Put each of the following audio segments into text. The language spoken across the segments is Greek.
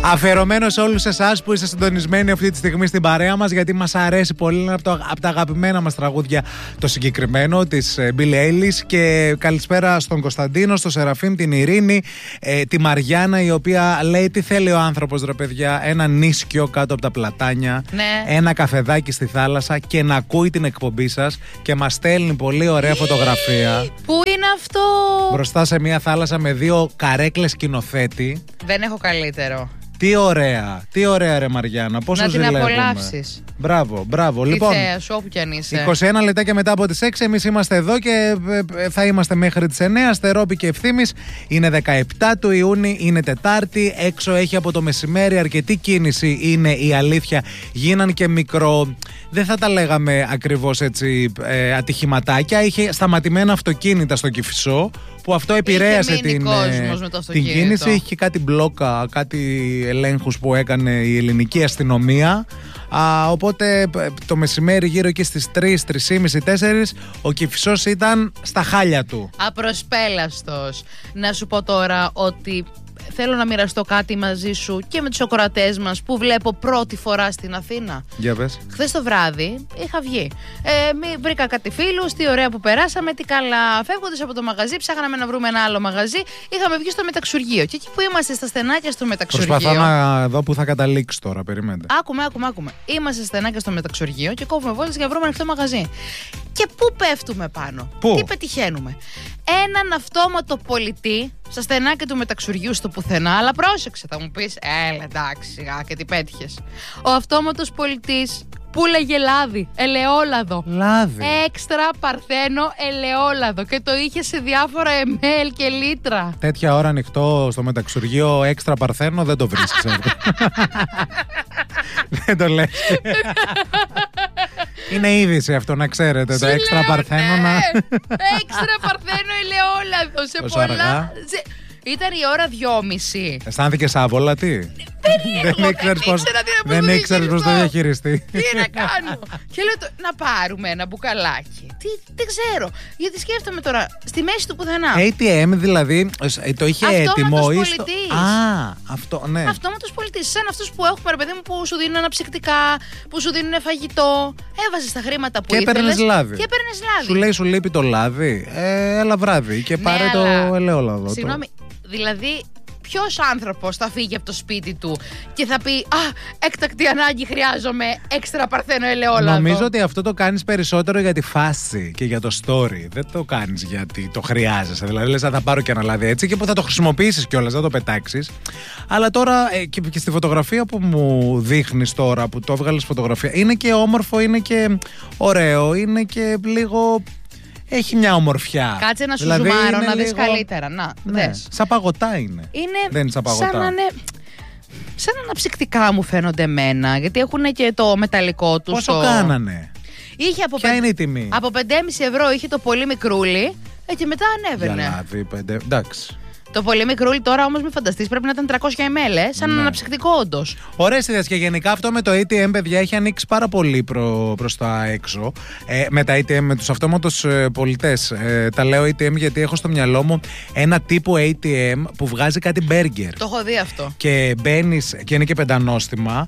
Αφιερωμένο σε όλους εσάς που είστε συντονισμένοι αυτή τη στιγμή στην παρέα μας, γιατί μας αρέσει πολύ. Είναι από τα αγαπημένα μας τραγούδια το συγκεκριμένο της Billie Eilish. Και καλησπέρα στον Κωνσταντίνο, στον Σεραφείμ, την Ειρήνη, τη Μαριάννα, η οποία λέει τι θέλει ο άνθρωπος, ρε παιδιά, ένα νίσκιο κάτω από τα πλατάνια, ένα καφεδάκι στη θάλασσα και να ακούει την εκπομπή σας. Και μας στέλνει πολύ ωραία φωτογραφία. Πού είναι αυτό? Μπροστά σε μια θάλασσα με 2 καρέκλες σκηνοθέτη. Δεν έχω καλύτερο. Τι ωραία ρε Μαριάννα. Πόσο να την ζηλεύουμε. απολαύσεις. Μπράβο. Τι Λοιπόν, θέας, όπου κι αν είσαι. 21 λεπτά μετά από τις 6 εμείς είμαστε εδώ και θα είμαστε μέχρι τις 9. Στερόπη και Ευθύμης. Είναι 17 του Ιούνιου, είναι Τετάρτη. Έξω έχει από το μεσημέρι αρκετή κίνηση, είναι η αλήθεια. Γίναν και μικρό, δεν θα τα λέγαμε ακριβώς έτσι, ατυχηματάκια. Είχε σταματημένα αυτοκίνητα στο Κηφισό, που αυτό επηρέασε την κίνηση. Είχε και κάτι μπλόκα, κάτι ελέγχους που έκανε η ελληνική αστυνομία. Οπότε το μεσημέρι γύρω εκεί στις 3, 3.30, 4 ο Κηφισός ήταν στα χάλια του. Απροσπέλαστος. Να σου πω τώρα ότι θέλω να μοιραστώ κάτι μαζί σου και με τους ακροατές μας που βλέπω πρώτη φορά στην Αθήνα. Για πες. Χθες το βράδυ είχα βγει. Βρήκα κάτι φίλους, τι ωραία που περάσαμε, τι καλά. Φεύγοντας από το μαγαζί, ψάχναμε να βρούμε ένα άλλο μαγαζί. Είχαμε βγει στο μεταξουργείο. Και εκεί που είμαστε στα στενάκια στο μεταξουργείο. Προσπαθώ να δω που θα καταλήξει τώρα, περιμένετε. Άκουμε. Είμαστε στα στενάκια στο μεταξουργείο και κόβουμε βόλτες για να βρούμε ανοιχτό μαγαζί. Και πού πέφτουμε πάνω? Τι πετυχαίνουμε? Έναν αυτόματο πολιτή στα στενάκια του μεταξουργείου στο πουθενά. Αλλά πρόσεξε, θα μου πεις, έλα εντάξει, και τι πέτυχες. Ο αυτόματος πολιτής πούλεγε λάδι, ελαιόλαδο. Λάδι. Έξτρα παρθένο ελαιόλαδο. Και το είχε σε διάφορα ml και λίτρα. Τέτοια ώρα ανοιχτό στο μεταξουργείο έξτρα παρθένο δεν το βρίσκεις. Δεν το λες. Είναι είδηση αυτό, να ξέρετε. Το έξτρα παρθένο Έξτρα παρθένο ελαιόλαδο. Σε πολλά. Ήταν η ώρα 2:30. Αισθάνθηκες άβολα, τι? Δεν ήξερες πώς το διαχειριστεί. Τι να κάνω? Και λέω να πάρουμε ένα μπουκαλάκι. Δεν ξέρω. Γιατί σκέφτομαι τώρα στη μέση του πουθενά. ATM δηλαδή το είχε έτοιμο. Αυτόματος πολιτής. Αυτό, ναι. Αυτόματος πολιτής. Σαν αυτούς που έχουμε, ρε παιδί μου, που σου δίνουν αναψυκτικά, που σου δίνουν φαγητό. Έβαζες τα χρήματα που ήθελες. Και έπαιρνες λάδι. Σου λέει, σου λείπει το λάδι. Έλα βράδυ και πάρε το ελαιόλαδο. Συγγνώμη. Δηλαδή, ποιος άνθρωπος θα φύγει από το σπίτι του και θα πει έκτακτη ανάγκη, χρειάζομαι έξτρα παρθένο ελαιόλαδο? Νομίζω ότι αυτό το κάνεις περισσότερο για τη φάση και για το story. Δεν το κάνεις γιατί το χρειάζεσαι. Δηλαδή, λες, θα πάρω και ένα λάδι έτσι και που θα το χρησιμοποιήσεις κιόλας, θα το πετάξεις. Αλλά τώρα και στη φωτογραφία που μου δείχνεις τώρα, που το έβγαλες φωτογραφία, είναι και όμορφο, είναι και ωραίο, είναι και λίγο. Έχει μια ομορφιά. Κάτσε να σου ζουμάρω, να δεις καλύτερα. Να, δες. Σαν παγωτά είναι. Δεν είναι σαν παγωτά. Σαν αναψυκτικά μου φαίνονται εμένα, γιατί έχουν και το μεταλλικό του. Πόσο κάνανε? Ποια είναι η τιμή? Από 5,5 ευρώ είχε το πολύ μικρούλι και μετά ανέβαινε. Για λάδι, εντάξει. Το πολύ μικρούλι τώρα όμως μην φανταστείς, πρέπει να ήταν 300 ml, σαν αναψυκτικό όντως. Ωραίες ιδέες και γενικά αυτό με το ATM, παιδιά, έχει ανοίξει πάρα πολύ προς τα έξω. Με τα ATM, με τους αυτόματους πολιτές. Τα λέω ATM γιατί έχω στο μυαλό μου ένα τύπο ATM που βγάζει κάτι μπέργκερ. Το έχω δει αυτό. Και μπαίνεις, και είναι και πεντανόστιμα,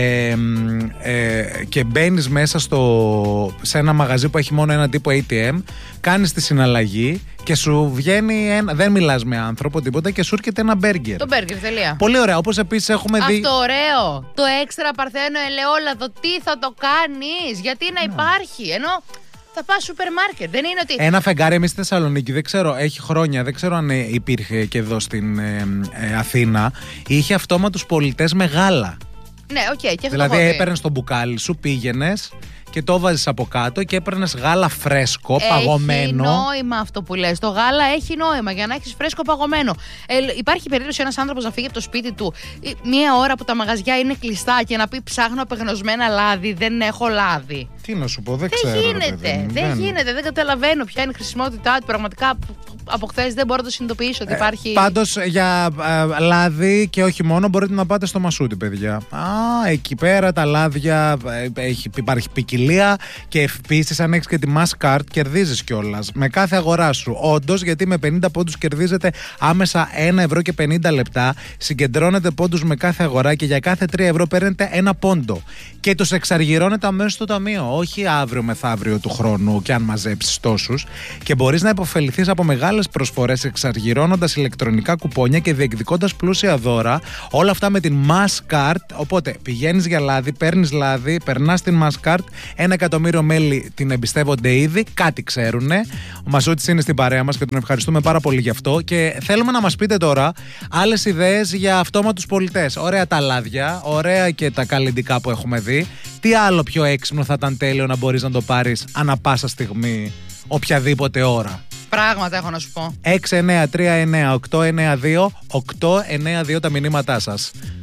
και μπαίνεις μέσα σε ένα μαγαζί που έχει μόνο ένα τύπο ATM, κάνεις τη συναλλαγή και σου βγαίνει δεν μιλάς με άνθρωπο τίποτα και σου έρχεται ένα μπέργκερ. Το μπέργκερ, τελεία. Πολύ ωραία. Όπως επίσης έχουμε δει. Αυτό ωραίο. Το έξτρα παρθένο ελαιόλαδο, τι θα το κάνεις? Γιατί να υπάρχει? Ενώ θα πας σούπερ μάρκετ. Δεν είναι ότι. Ένα φεγγάρι, εμείς στη Θεσσαλονίκη, δεν ξέρω, έχει χρόνια, δεν ξέρω αν υπήρχε και εδώ στην Αθήνα. Είχε αυτόματους πολιτές με γάλα. Ναι, οκ, και αυτό. Δηλαδή έπαιρνες το μπουκάλι σου, πήγαινες και το βάζεις από κάτω και έπαιρνες γάλα φρέσκο, παγωμένο. Έχει νόημα αυτό που λες. Το γάλα έχει νόημα για να έχεις φρέσκο παγωμένο. Υπάρχει περίπτωση ένας άνθρωπος να φύγει από το σπίτι του μία ώρα που τα μαγαζιά είναι κλειστά και να πει ψάχνω απεγνωσμένα λάδι, δεν έχω λάδι? Τι να σου πω, δεν ξέρω. Δεν γίνεται, δεν καταλαβαίνω ποια είναι η χρησιμότητά του. Πραγματικά από χθες δεν μπορώ να το συνειδητοποιήσω ότι υπάρχει. Πάντως για λάδι και όχι μόνο μπορείτε να πάτε στο Μασούτι, παιδιά. Εκεί πέρα τα λάδια υπάρχει ποικιλία και επίσης αν έχεις και τη Masscard κερδίζεις κιόλας με κάθε αγορά σου. Όντως, γιατί με 50 πόντους κερδίζετε άμεσα 1 ευρώ και 50 λεπτά. Συγκεντρώνετε πόντους με κάθε αγορά και για κάθε 3 ευρώ παίρνετε 1 πόντο. Και τους εξαργυρώνετε αμέσως στο ταμείο. Όχι αύριο μεθαύριο του χρόνου και αν μαζέψεις τόσους. Και μπορείς να υποφεληθείς από μεγάλες προσφορές εξαργυρώνοντας ηλεκτρονικά κουπόνια και διεκδικώντας πλούσια δώρα. Όλα αυτά με την Masscard. Οπότε πηγαίνεις για λάδι, παίρνεις λάδι, περνάς την Masscard. 1 εκατομμύριο μέλη την εμπιστεύονται ήδη. Κάτι ξέρουνε. Ο Μασούτης είναι στην παρέα μας και τον ευχαριστούμε πάρα πολύ γι' αυτό. Και θέλουμε να μας πείτε τώρα άλλες ιδέες για αυτόματους πολιτές. Ωραία τα λάδια, ωραία και τα καλλιντικά που έχουμε δει. Τι άλλο πιο έξυπνο θα ήταν τέλειο να μπορείς να το πάρεις ανά πάσα στιγμή, οποιαδήποτε ώρα. Πράγματα έχω να σου πω. 6939892 892 τα μηνύματά σας.